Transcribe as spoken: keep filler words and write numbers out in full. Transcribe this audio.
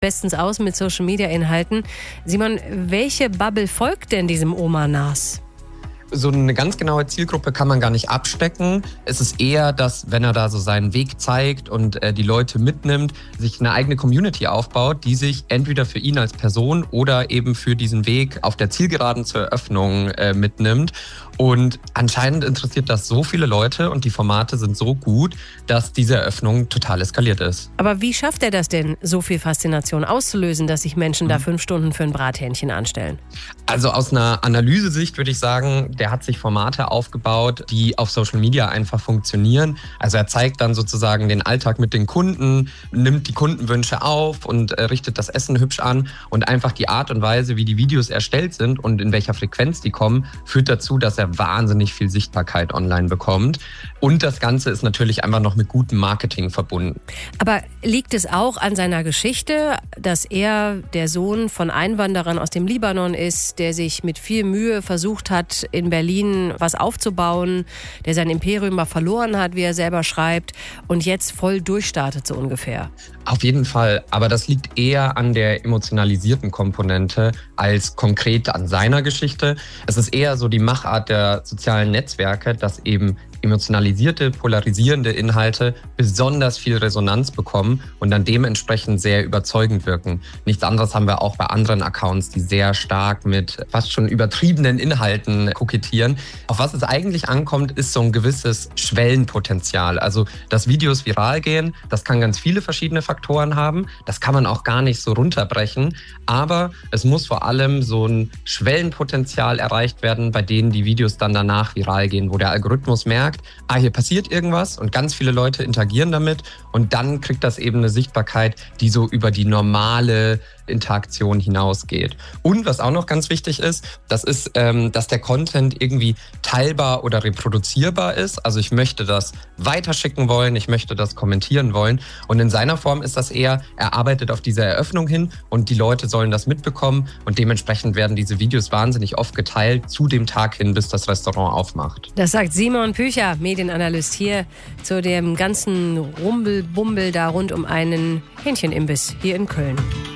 bestens aus mit Social-Media-Inhalten. Simon, welche Bubble folgt denn diesem Omar Nas? So eine ganz genaue Zielgruppe kann man gar nicht abstecken. Es ist eher, dass, wenn er da so seinen Weg zeigt und äh, die Leute mitnimmt, sich eine eigene Community aufbaut, die sich entweder für ihn als Person oder eben für diesen Weg auf der Zielgeraden zur Eröffnung äh, mitnimmt. Und anscheinend interessiert das so viele Leute und die Formate sind so gut, dass diese Eröffnung total eskaliert ist. Aber wie schafft er das denn, so viel Faszination auszulösen, dass sich Menschen da fünf Stunden für ein Brathähnchen anstellen? Also aus einer Analysesicht würde ich sagen, der hat sich Formate aufgebaut, die auf Social Media einfach funktionieren. Also er zeigt dann sozusagen den Alltag mit den Kunden, nimmt die Kundenwünsche auf und äh, richtet das Essen hübsch an. Und einfach die Art und Weise, wie die Videos erstellt sind und in welcher Frequenz die kommen, führt dazu, dass er wahnsinnig viel Sichtbarkeit online bekommt. Und das Ganze ist natürlich einfach noch mit gutem Marketing verbunden. Aber liegt es auch an seiner Geschichte, dass er der Sohn von Einwanderern aus dem Libanon ist, der sich mit viel Mühe versucht hat, in Berlin was aufzubauen, der sein Imperium mal verloren hat, wie er selber schreibt, und jetzt voll durchstartet so ungefähr? Auf jeden Fall, aber das liegt eher an der emotionalisierten Komponente als konkret an seiner Geschichte. Es ist eher so die Machart der sozialen Netzwerke, dass eben emotionalisierte, polarisierende Inhalte besonders viel Resonanz bekommen und dann dementsprechend sehr überzeugend wirken. Nichts anderes haben wir auch bei anderen Accounts, die sehr stark mit fast schon übertriebenen Inhalten kokettieren. Auf was es eigentlich ankommt, ist so ein gewisses Schwellenpotenzial. Also, dass Videos viral gehen, das kann ganz viele verschiedene Faktoren haben. Das kann man auch gar nicht so runterbrechen. Aber es muss vor allem so ein Schwellenpotenzial erreicht werden, bei denen die Videos dann danach viral gehen, wo der Algorithmus merkt, ah, hier passiert irgendwas und ganz viele Leute interagieren damit und dann kriegt das eben eine Sichtbarkeit, die so über die normale Interaktion hinausgeht. Und was auch noch ganz wichtig ist, das ist, ähm, dass der Content irgendwie teilbar oder reproduzierbar ist. Also ich möchte das weiterschicken wollen, ich möchte das kommentieren wollen. Und in seiner Form ist das eher, er arbeitet auf diese Eröffnung hin und die Leute sollen das mitbekommen und dementsprechend werden diese Videos wahnsinnig oft geteilt zu dem Tag hin, bis das Restaurant aufmacht. Das sagt Simon Pücher, Medienanalyst hier zu dem ganzen Rumbel-Bumbel da rund um einen Hähnchenimbiss hier in Köln.